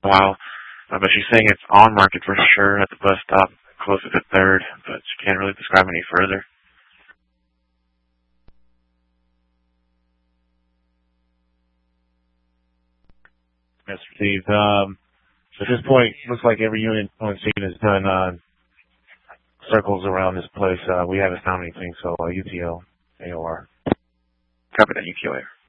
Wow. But she's saying it's on market for sure at the bus stop, closer to 3rd, but she can't really describe any further. That's received. So at this point, looks like every unit on scene has done circles around this place. We haven't found anything, so UTL, AOR. Copy that, UQA.